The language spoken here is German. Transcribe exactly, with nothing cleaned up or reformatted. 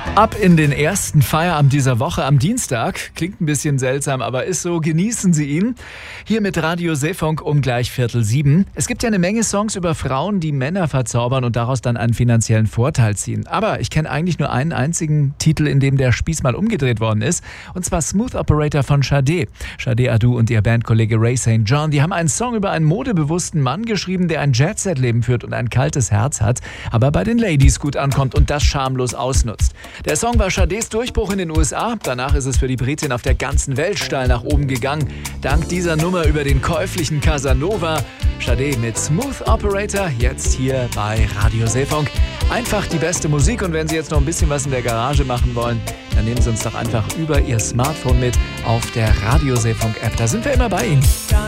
Ab in den ersten Feierabend dieser Woche am Dienstag. Klingt ein bisschen seltsam, aber ist so. Genießen Sie ihn. Hier mit Radio Seefunk um gleich Viertel sieben. Es gibt ja eine Menge Songs über Frauen, die Männer verzaubern und daraus dann einen finanziellen Vorteil ziehen. Aber ich kenne eigentlich nur einen einzigen Titel, in dem der Spieß mal umgedreht worden ist. Und zwar Smooth Operator von Sade. Sade Adu und ihr Bandkollege Ray Sankt John, die haben einen Song über einen modebewussten Mann geschrieben, der ein Jet-Set-Leben führt und ein kaltes Herz hat, aber bei den Ladies gut ankommt und das schamlos ausnutzt. Der Song war Sades Durchbruch in den U S A. Danach ist es für die Britin auf der ganzen Welt steil nach oben gegangen. Dank dieser Nummer über den käuflichen Casanova. Sade mit Smooth Operator, jetzt hier bei Radio Seefunk. Einfach die beste Musik, und wenn Sie jetzt noch ein bisschen was in der Garage machen wollen, dann nehmen Sie uns doch einfach über Ihr Smartphone mit auf der Radio Seefunk App. Da sind wir immer bei Ihnen.